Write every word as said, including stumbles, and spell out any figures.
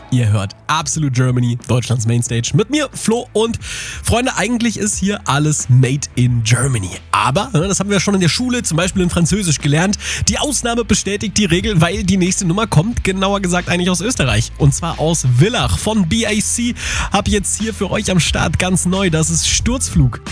Ihr hört Absolute Germany, Deutschlands Mainstage mit mir, Flo, und Freunde, eigentlich ist hier alles made in Germany. Aber, das haben wir schon in der Schule, zum Beispiel in Französisch gelernt, die Ausnahme bestätigt die Regel, weil die nächste Nummer kommt, genauer gesagt eigentlich aus Österreich. Und zwar aus Villach von B A C. Hab jetzt hier für euch am Start ganz neu, das ist Sturzflug.